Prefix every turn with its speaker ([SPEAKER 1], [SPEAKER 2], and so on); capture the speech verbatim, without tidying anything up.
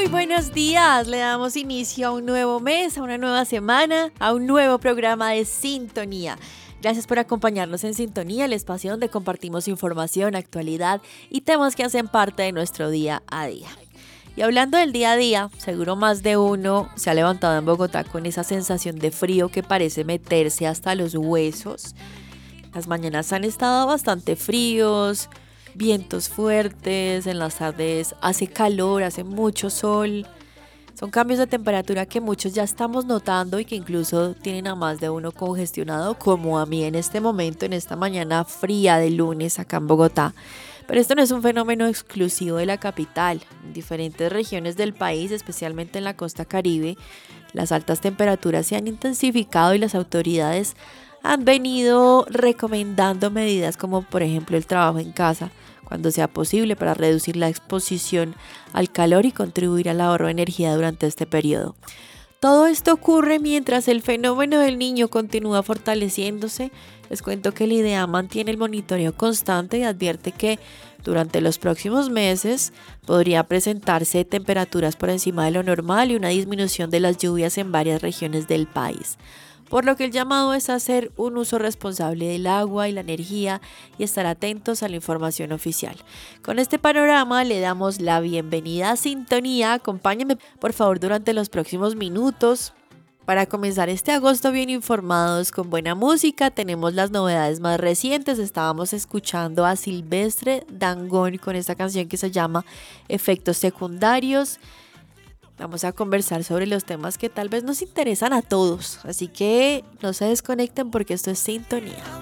[SPEAKER 1] Muy buenos días, le damos inicio a un nuevo mes, a una nueva semana, a un nuevo programa de Sintonía. Gracias por acompañarnos en Sintonía, el espacio donde compartimos información, actualidad y temas que hacen parte de nuestro día a día. Y hablando del día a día, seguro más de uno se ha levantado en Bogotá con esa sensación de frío que parece meterse hasta los huesos. Las mañanas han estado bastante fríos, vientos fuertes, en las tardes hace calor, hace mucho sol. Son cambios de temperatura que muchos ya estamos notando y que incluso tienen a más de uno congestionado, como a mí en este momento, en esta mañana fría de lunes acá en Bogotá. Pero esto no es un fenómeno exclusivo de la capital. En diferentes regiones del país, especialmente en la costa Caribe, las altas temperaturas se han intensificado y las autoridades han venido recomendando medidas como por ejemplo el trabajo en casa cuando sea posible para reducir la exposición al calor y contribuir al ahorro de energía durante este periodo. Todo esto ocurre mientras el fenómeno del Niño continúa fortaleciéndose. Les cuento que el IDEAM mantiene el monitoreo constante y advierte que durante los próximos meses podría presentarse temperaturas por encima de lo normal y una disminución de las lluvias en varias regiones del país. Por lo que el llamado es hacer un uso responsable del agua y la energía y estar atentos a la información oficial. Con este panorama le damos la bienvenida a Sintonía. Acompáñenme por favor durante los próximos minutos para comenzar este agosto bien informados con buena música. Tenemos las novedades más recientes. Estábamos escuchando a Silvestre Dangond con esta canción que se llama Efectos Secundarios. Vamos a conversar sobre los temas que tal vez nos interesan a todos, así que no se desconecten porque esto es Sintonía.